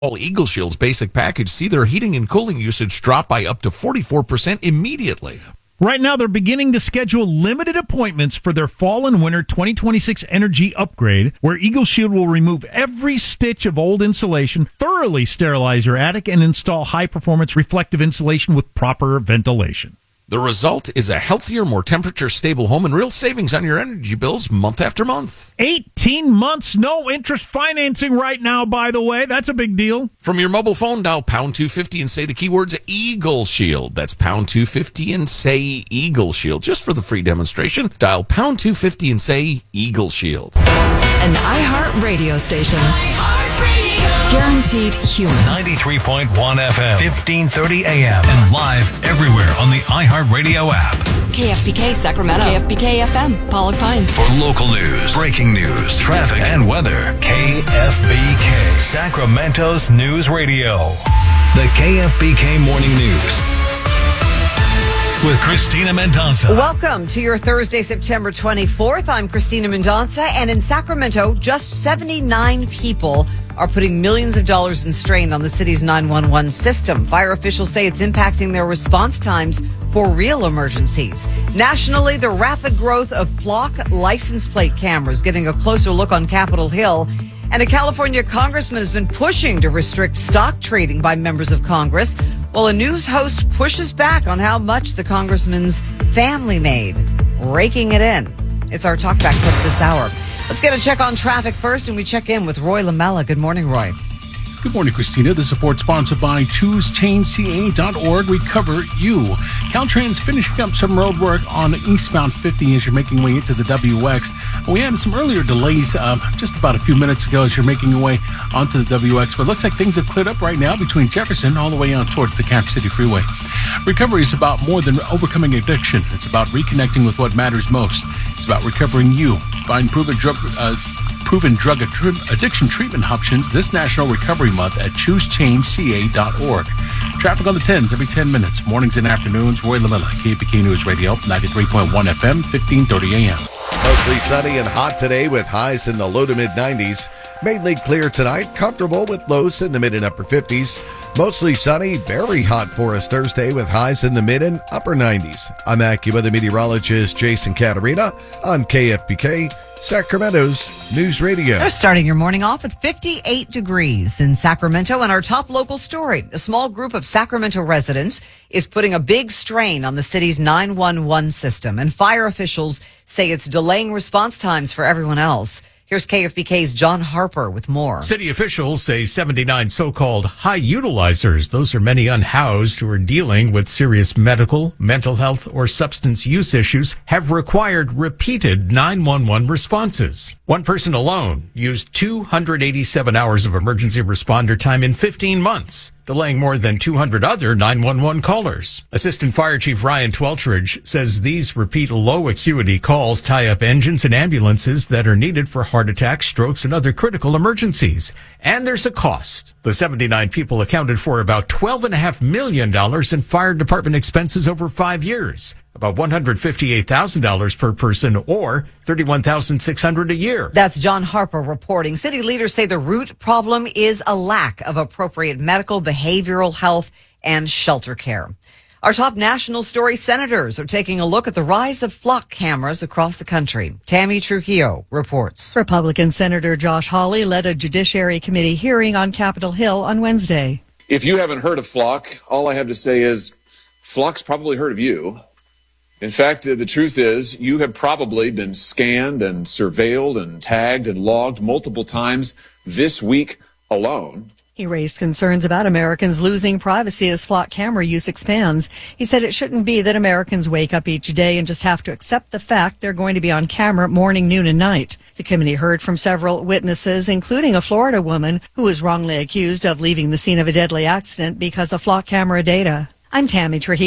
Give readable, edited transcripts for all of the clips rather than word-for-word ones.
All Eagle Shield's basic package see their heating and cooling usage drop by up to 44% immediately. Right now, they're beginning to schedule limited appointments for their fall and winter 2026 energy upgrade, where Eagle Shield will remove every stitch of old insulation, thoroughly sterilize your attic, and install high-performance reflective insulation with proper ventilation. The result is a healthier, more temperature-stable home and real savings on your energy bills month after month. 18 months, no interest financing right now, by the way. That's a big deal. From your mobile phone, dial pound 250 and say the keywords Eagle Shield. That's pound 250 and say Eagle Shield. Just for the free demonstration, dial pound 250 and say Eagle Shield. An iHeart radio station. Guaranteed human. 93.1 FM, 1530 AM, and live everywhere on the iHeartRadio app. KFBK Sacramento. KFBK FM, Pollock Pines. For local news, breaking news, traffic, and weather, KFBK, Sacramento's news radio. The KFBK Morning News with Christina Mendonça. Welcome to your Thursday, September 24th. I'm Christina Mendonça, and in Sacramento, just 79 people are putting millions of dollars in strain on the city's 911 system. Fire officials say it's impacting their response times for real emergencies. Nationally, the rapid growth of Flock license plate cameras getting a closer look on Capitol Hill. And a California congressman has been pushing to restrict stock trading by members of Congress, while a news host pushes back on how much the congressman's family made, raking it in. It's our talkback clip this hour. Let's get a check on traffic first, and we check in with Roy Lamella. Good morning, Roy. Good morning, Christina. This report sponsored by ChooseChangeCA.org. Recover You. Caltrans finishing up some road work on eastbound 50 as you're making your way into the WX. We had some earlier delays just about a few minutes ago as you're making your way onto the WX. But it looks like things have cleared up right now between Jefferson all the way out towards the Cap City Freeway. Recovery is about more than overcoming addiction. It's about reconnecting with what matters most. It's about recovering you. Find proven drug addiction treatment options this National Recovery Month at ChooseChangeCA.org. Traffic on the 10s every 10 minutes, mornings and afternoons. Roy Lamella, KFBK News Radio, 93.1 FM, 1530 AM. Mostly sunny and hot today with highs in the low to mid-90s. Mainly clear tonight, comfortable with lows in the mid and upper 50s. Mostly sunny, very hot for us Thursday with highs in the mid and upper 90s. I'm AccuWeather meteorologist Jason Caterina on KFBK, Sacramento's News Radio. They're starting your morning off with 58 degrees in Sacramento. And our top local story, a small group of Sacramento residents is putting a big strain on the city's 911 system. And fire officials say it's delaying response times for everyone else. Here's KFBK's John Harper with more. City officials say 79 so-called high utilizers, those are many unhoused who are dealing with serious medical, mental health, or substance use issues, have required repeated 911 responses. One person alone used 287 hours of emergency responder time in 15 months, delaying more than 200 other 911 callers. Assistant Fire Chief Ryan Tweltridge says these repeat low-acuity calls tie up engines and ambulances that are needed for heart attacks, strokes, and other critical emergencies. And there's a cost. The 79 people accounted for about $12.5 million in fire department expenses over 5 years. About $158,000 per person or $31,600 a year. That's John Harper reporting. City leaders say the root problem is a lack of appropriate medical, behavioral health, and shelter care. Our top national story, senators are taking a look at the rise of flock cameras across the country. Tammy Trujillo reports. Republican Senator Josh Hawley led a Judiciary Committee hearing on Capitol Hill on Wednesday. If you haven't heard of Flock, all I have to say is Flock's probably heard of you. In fact, the truth is you have probably been scanned and surveilled and tagged and logged multiple times this week alone. He raised concerns about Americans losing privacy as Flock camera use expands. He said it shouldn't be that Americans wake up each day and just have to accept the fact they're going to be on camera morning, noon, and night. The committee heard from several witnesses, including a Florida woman who was wrongly accused of leaving the scene of a deadly accident because of Flock camera data. I'm Tammy Trujillo.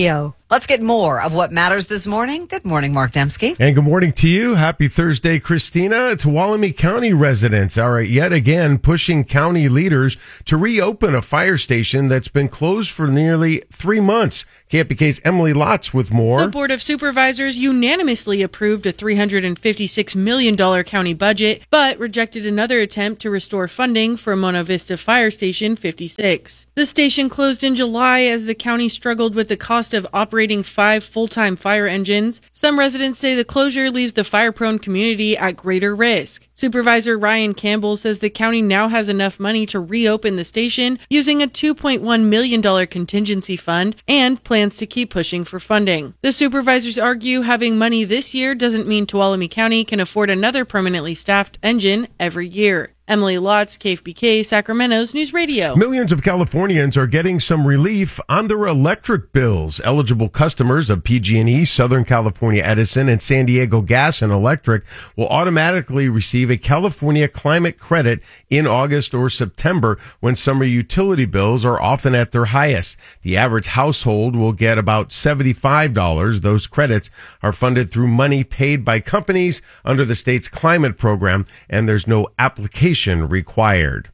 Let's get more of what matters this morning. Good morning, Mark Dembski. And good morning to you. Happy Thursday, Christina. Tuolumne County residents are yet again pushing county leaders to reopen a fire station that's been closed for nearly 3 months. KFBK's Emily Lotz with more. The Board of Supervisors unanimously approved a $356 million county budget, but rejected another attempt to restore funding for Mona Vista Fire Station 56. The station closed in July as the county struggled with the cost of operating 5 full-time fire engines. Some residents say the closure leaves the fire-prone community at greater risk. Supervisor Ryan Campbell says the county now has enough money to reopen the station using a $2.1 million contingency fund and plans to keep pushing for funding. The supervisors argue having money this year doesn't mean Tuolumne County can afford another permanently staffed engine every year. Emily Lotz, KFBK, Sacramento's News Radio. Millions of Californians are getting some relief on their electric bills. Eligible customers of PG&E, Southern California Edison, and San Diego Gas and Electric will automatically receive a California climate credit in August or September when summer utility bills are often at their highest. The average household will get about $75. Those credits are funded through money paid by companies under the state's climate program, and there's no application required.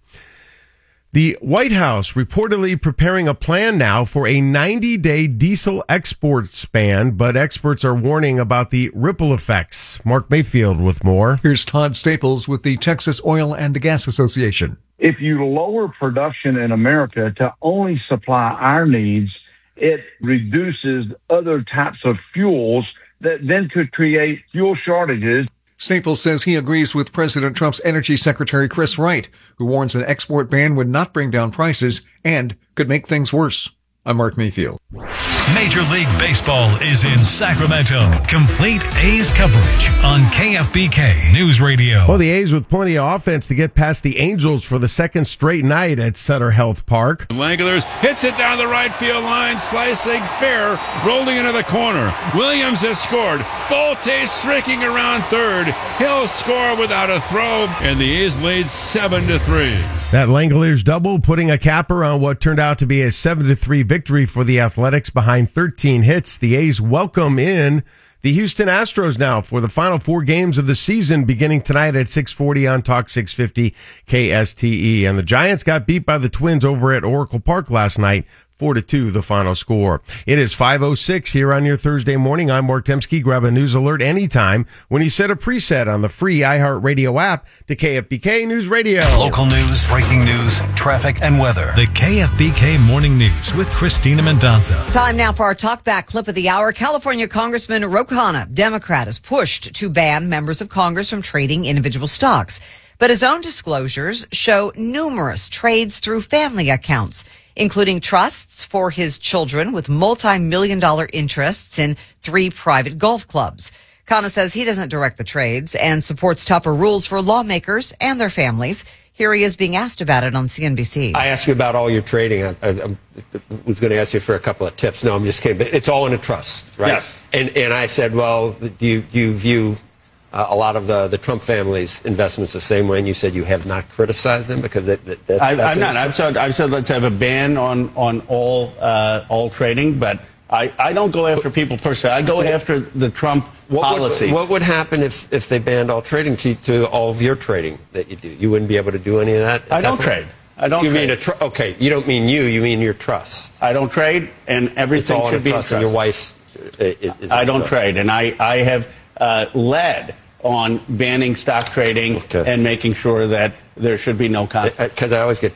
The White House reportedly preparing a plan now for a 90-day diesel exports ban, but experts are warning about the ripple effects. Mark Mayfield with more. Here's Todd Staples with the Texas Oil and Gas Association. If you lower production in America to only supply our needs, it reduces other types of fuels that then could create fuel shortages. Staples says he agrees with President Trump's Energy Secretary Chris Wright, who warns an export ban would not bring down prices and could make things worse. I'm Mark Mayfield. Major League Baseball is in Sacramento. Complete A's coverage on KFBK News Radio. Well, the A's with plenty of offense to get past the Angels for the second straight night at Sutter Health Park. Langolers hits it down the right field line, slicing fair, rolling into the corner. Williams has scored. Volte streaking around third. He'll score without a throw, and the A's lead 7-3. That Langoliers double putting a capper on what turned out to be a 7-3 victory for the Athletics behind 13 hits. The A's welcome in the Houston Astros now for the final 4 games of the season beginning tonight at 6:40 on Talk 650 KSTE. And the Giants got beat by the Twins over at Oracle Park last night. 4-2 the final score. It is 5:06 here on your Thursday morning. I'm Mark Dembski. Grab a news alert anytime when you set a preset on the free iHeartRadio app to KFBK News Radio. Local news, breaking news, traffic, and weather. The KFBK Morning News with Christina Mendonca. Time now for our talkback clip of the hour. California Congressman Ro Khanna, Democrat, is pushed to ban members of Congress from trading individual stocks. But his own disclosures show numerous trades through family accounts, including trusts for his children with multi-million-dollar interests in 3 private golf clubs. Khanna says he doesn't direct the trades and supports tougher rules for lawmakers and their families. Here he is being asked about it on CNBC. I asked you about all your trading. I was going to ask you for a couple of tips. No, I'm just kidding. But it's all in a trust, right? Yes. And I said, well, do you view a lot of the Trump family's investments the same way, and you said you have not criticized them because that's I've not. I've said let's have a ban on all trading, but I don't go after people personally. I go after the Trump policies. What would happen if they banned all trading to all of your trading that you do? You wouldn't be able to do any of that? I don't trade. I don't. You trade. mean okay? You don't mean you. You mean your trust. I don't trade, and everything should be in trust. And your wife is I don't trade, and I have led on banning stock trading and making sure that there should be no conflict. Because I always get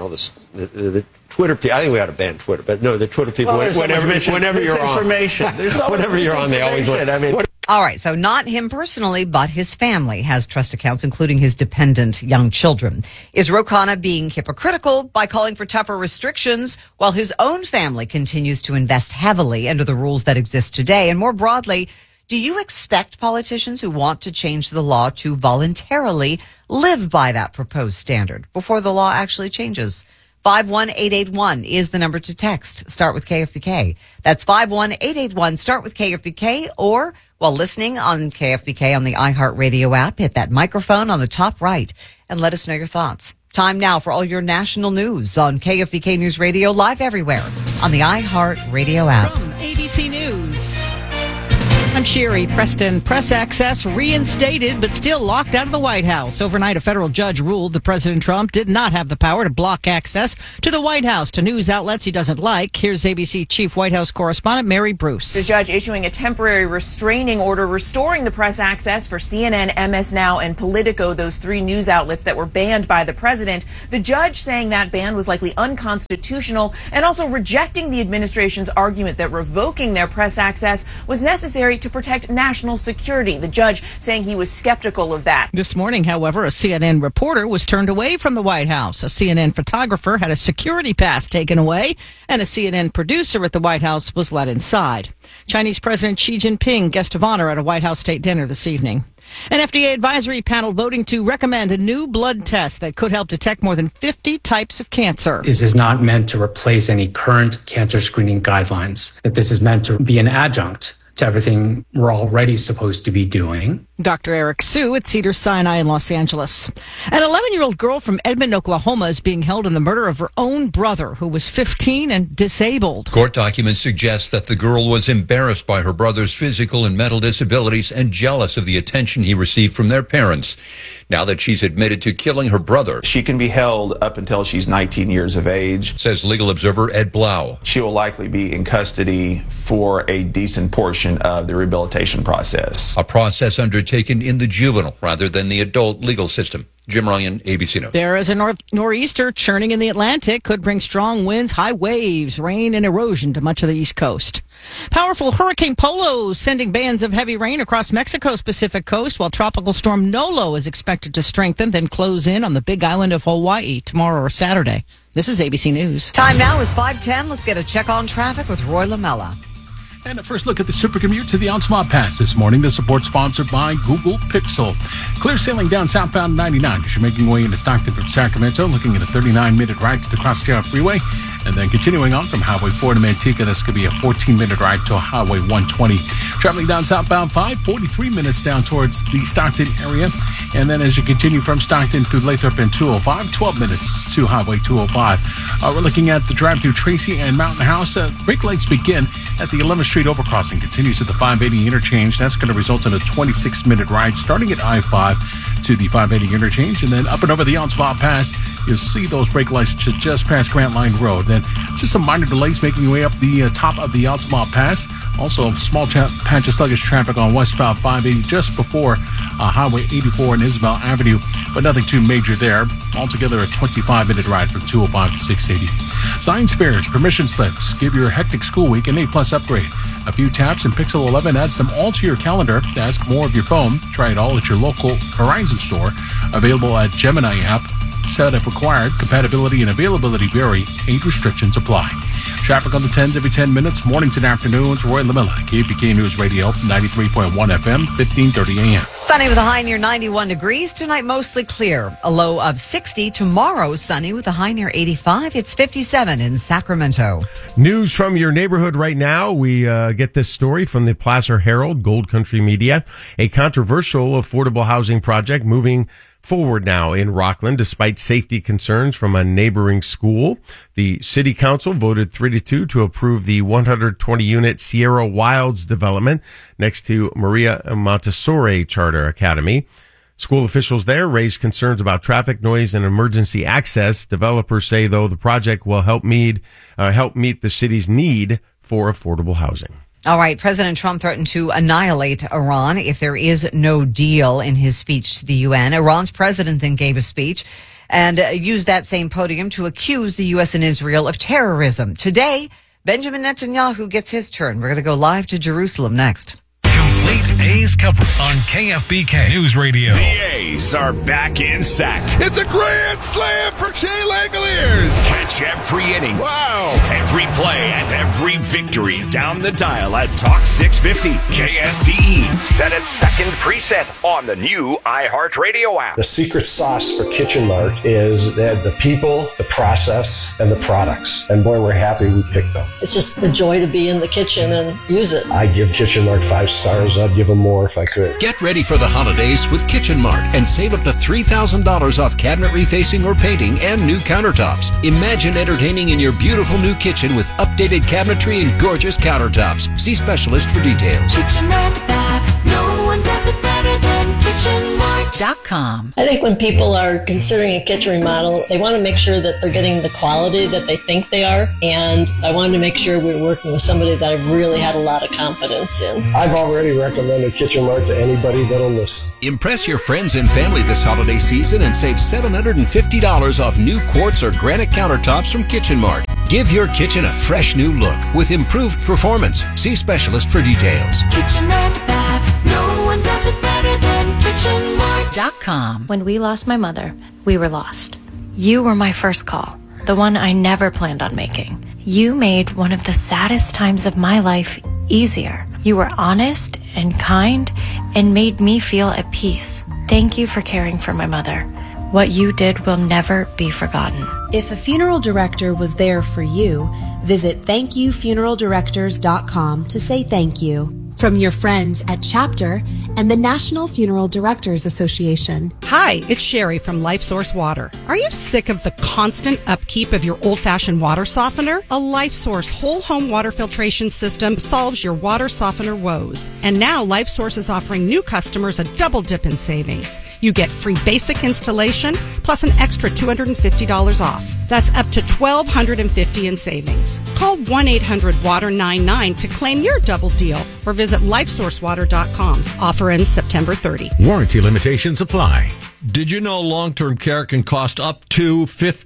the Twitter people. I think we ought to ban Twitter, but no, the Twitter people. Well, whenever you're on, whenever you're on, they always want. I mean. All right, so not him personally, but his family has trust accounts, including his dependent young children. Is Ro Khanna being hypocritical by calling for tougher restrictions while his own family continues to invest heavily under the rules that exist today? And more broadly, do you expect politicians who want to change the law to voluntarily live by that proposed standard before the law actually changes? 51881 is the number to text. Start with KFBK. That's 51881. Start with KFBK, or while listening on KFBK on the iHeartRadio app, hit that microphone on the top right and let us know your thoughts. Time now for all your national news on KFBK News Radio, live everywhere on the iHeartRadio app. ABC News. I'm Sherry. Preston. Press access reinstated, but still locked out of the White House. Overnight, a federal judge ruled that President Trump did not have the power to block access to the White House to news outlets he doesn't like. Here's ABC Chief White House Correspondent Mary Bruce. The judge issuing a temporary restraining order restoring the press access for CNN, MS Now, and Politico, those three news outlets that were banned by the president. The judge saying that ban was likely unconstitutional and also rejecting the administration's argument that revoking their press access was necessary to protect national security. The judge saying he was skeptical of that. This morning, however, a CNN reporter was turned away from the White House. A CNN photographer had a security pass taken away, and a CNN producer at the White House was let inside. Chinese President Xi Jinping, guest of honor at a White House state dinner this evening. An FDA advisory panel voting to recommend a new blood test that could help detect more than 50 types of cancer. This is not meant to replace any current cancer screening guidelines, that this is meant to be an adjunct to everything we're already supposed to be doing. Dr. Eric Sue at Cedars-Sinai in Los Angeles. An 11-year-old girl from Edmond, Oklahoma is being held in the murder of her own brother, who was 15 and disabled. Court documents suggest that the girl was embarrassed by her brother's physical and mental disabilities and jealous of the attention he received from their parents. Now that she's admitted to killing her brother, she can be held up until she's 19 years of age, says legal observer Ed Blau. She will likely be in custody for a decent portion of the rehabilitation process. A process undertaken in the juvenile rather than the adult legal system. Jim Ryan, ABC News. There is a nor'easter churning in the Atlantic. Could bring strong winds, high waves, rain, and erosion to much of the East Coast. Powerful Hurricane Polo sending bands of heavy rain across Mexico's Pacific coast, while Tropical Storm Nolo is expected to strengthen, then close in on the Big Island of Hawaii tomorrow or Saturday. This is ABC News. Time now is 5:10. Let's get a check on traffic with Roy Lamella. And a first look at the Supercommute to the Altamont Pass this morning. The support sponsored by Google Pixel. Clear sailing down southbound 99 as you're making way into Stockton from Sacramento, looking at a 39-minute ride to the Crosstown Freeway. And then continuing on from Highway 4 to Manteca, this could be a 14-minute ride to Highway 120. Traveling down southbound 5, 43 minutes down towards the Stockton area. And then as you continue from Stockton through Lathrop and 205, 12 minutes to Highway 205. We're looking at the drive through Tracy and Mountain House. Brake lights begin at the 11th Street overcrossing, continues at the 580 interchange. That's going to result in a 26-minute ride starting at I-5 to the 580 interchange. And then up and over the Altamont Pass, you'll see those brake lights just past Grant Line Road. Then just some minor delays making your way up the top of the Altamont Pass. Also, a small patch of sluggish traffic on westbound 580 just before Highway 84 and Isabel Avenue, but nothing too major there. Altogether, a 25-minute ride from 205 to 680. Science fairs, permission slips, give your hectic school week an A-plus upgrade. A few taps and Pixel 11 adds them all to your calendar. To ask more of your phone, try it all at your local Verizon store. Available at Gemini app. Setup required. Compatibility and availability vary. Age restrictions apply. Traffic on the 10s every 10 minutes, mornings and afternoons. Roy Lamella, KFBK News Radio, 93.1 FM, 1530 AM. Sunny with a high near 91 degrees. Tonight, mostly clear. A low of 60. Tomorrow, sunny with a high near 85. It's 57 in Sacramento. News from your neighborhood right now. We get this story from the Placer Herald, Gold Country Media. A controversial affordable housing project moving forward now in Rockland, despite safety concerns from a neighboring school. The city council voted 3-2 to approve the 120-unit Sierra Wilds development next to Maria Montessori Charter Academy. School officials there raised concerns about traffic, noise, and emergency access. Developers say, though, the project will help meet the city's need for affordable housing. All right. President Trump threatened to annihilate Iran if there is no deal in his speech to the UN. Iran's president then gave a speech and used that same podium to accuse the U.S. and Israel of terrorism. Today, Benjamin Netanyahu gets his turn. We're going to go live to Jerusalem next. Complete A's coverage on KFBK News Radio. The A's are back in Sac. It's a grand slam for Shea Langoliers. Catch every inning. Wow. Every play and every victory down the dial at Talk 650 KSTE. Set a second preset on the new iHeartRadio app. The secret sauce for Kitchen Mart is that the people, the process, and the products. And boy, we're happy we picked them. It's just the joy to be in the kitchen and use it. I give Kitchen Mart 5 stars. I'd give give them more if I could. Get ready for the holidays with Kitchen Mart and save up to $3,000 off cabinet refacing or painting and new countertops. Imagine entertaining in your beautiful new kitchen with updated cabinetry and gorgeous countertops. See specialist for details. Kitchen and bath, no one does it better than KitchenMart.com. I think when people are considering a kitchen remodel, they want to make sure that they're getting the quality that they think they are. And I wanted to make sure we were working with somebody that I've really had a lot of confidence in. I've already recommended Kitchen Mart to anybody that'll listen. Impress your friends and family this holiday season and save $750 off new quartz or granite countertops from Kitchen Mart. Give your kitchen a fresh new look with improved performance. See specialist for details. Kitchen and bath, no one does it better than KitchenMart.com. When we lost my mother, we were lost. You were my first call, the one I never planned on making. You made one of the saddest times of my life easier. You were honest and kind and made me feel at peace. Thank you for caring for my mother. What you did will never be forgotten. If a funeral director was there for you, visit thankyoufuneraldirectors.com to say thank you. From your friends at Chapter and the National Funeral Directors Association. Hi, it's Sherry from LifeSource Water. Are you sick of the constant upkeep of your old-fashioned water softener? A LifeSource whole home water filtration system solves your water softener woes. And now LifeSource is offering new customers a double dip in savings. You get free basic installation plus an extra $250 off. That's up to $1,250 in savings. Call 1-800-WATER-99 to claim your double deal or visit LifeSourceWater.com. Offer ends September 30. Warranty limitations apply. Did you know long-term care can cost up to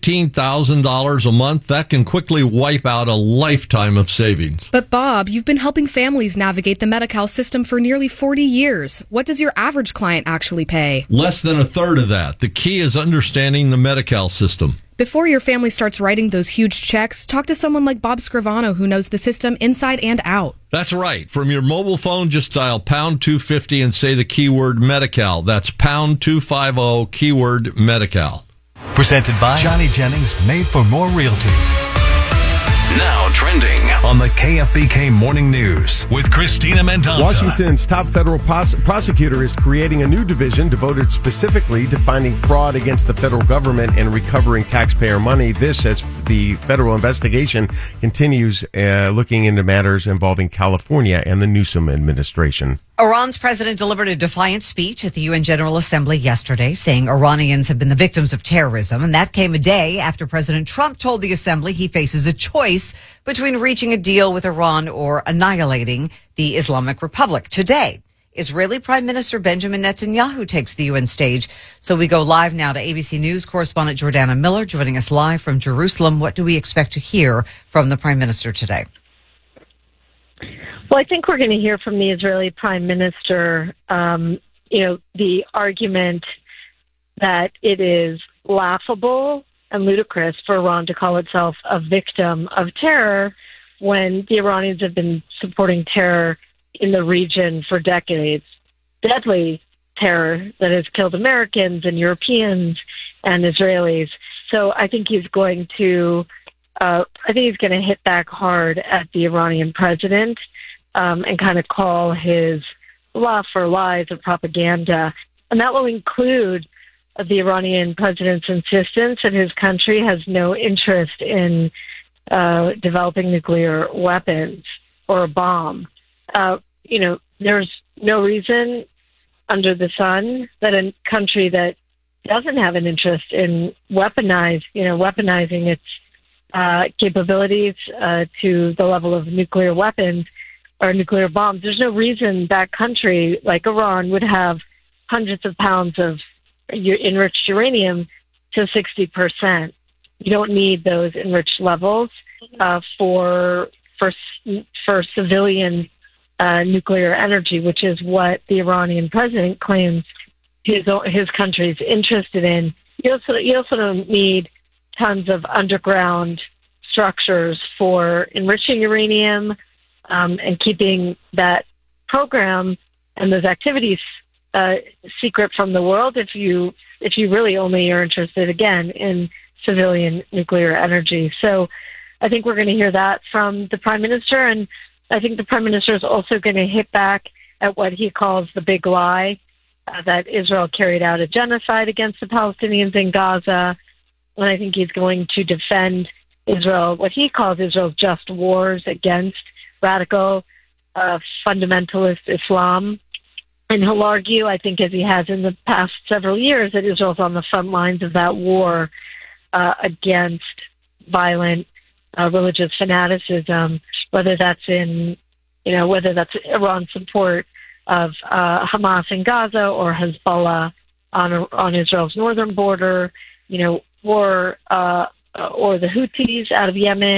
$15,000 a month? That can quickly wipe out a lifetime of savings. But Bob, you've been helping families navigate the Medi-Cal system for nearly 40 years. What does your average client actually pay? Less than a third of that. The key is understanding the Medi-Cal system. Before your family starts writing those huge checks, talk to someone like Bob Scrivano who knows the system inside and out. That's right. From your mobile phone, just dial pound 250 and say the keyword Medi-Cal. That's pound 250 keyword Medi-Cal. Presented by Johnny Jennings, Made for More Realty. Now trending on the KFBK Morning News with Christina Mendonça. Washington's top federal prosecutor is creating a new division devoted specifically to finding fraud against the federal government and recovering taxpayer money. This as the federal investigation continues looking into matters involving California and the Newsom administration. Iran's president delivered a defiant speech at the UN General Assembly yesterday, saying Iranians have been the victims of terrorism. And that came a day after President Trump told the assembly he faces a choice between reaching a deal with Iran or annihilating the Islamic Republic. Today, Israeli Prime Minister Benjamin Netanyahu takes the UN stage. So we go live now to ABC News correspondent Jordana Miller, joining us live from Jerusalem. What do we expect to hear from the Prime Minister today? Well, I think we're going to hear from the Israeli Prime Minister, the argument that it is laughable and ludicrous for Iran to call itself a victim of terror when the Iranians have been supporting terror in the region for decades. Deadly terror that has killed Americans and Europeans and Israelis. So I think he's going to hit back hard at the Iranian president. And kind of call his bluff or lies or propaganda. And that will include the Iranian president's insistence that his country has no interest in developing nuclear weapons or a bomb. There's no reason under the sun that a country that doesn't have an interest in weaponizing its capabilities to the level of nuclear weapons or nuclear bombs. There's no reason that country like Iran would have hundreds of pounds of enriched uranium to 60%. You don't need those enriched levels for civilian nuclear energy, which is what the Iranian president claims his country is interested in. You also don't need tons of underground structures for enriching uranium, and keeping that program and those activities secret from the world if you really only are interested, again, in civilian nuclear energy. So I think we're going to hear that from the Prime Minister, and I think the Prime Minister is also going to hit back at what he calls the big lie, that Israel carried out a genocide against the Palestinians in Gaza. And I think he's going to defend Israel, what he calls Israel's just wars against radical fundamentalist Islam. And he'll argue, I think as he has in the past several years, that Israel's on the front lines of that war against violent religious fanaticism, whether that's Iran's support of Hamas in Gaza or Hezbollah on Israel's northern border, or the Houthis out of Yemen.